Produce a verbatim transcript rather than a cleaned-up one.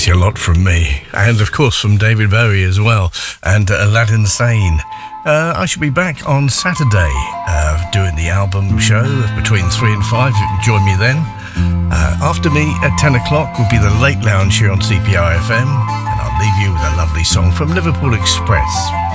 There's your lot from me, and of course from David Bowie as well, and uh, Aladdin Sane. Uh, I shall be back on Saturday uh, doing the album show between three and five. You can join me then. Uh, after me at ten o'clock will be the Late Lounge here on C P R F M, and I'll leave you with a lovely song from Liverpool Express.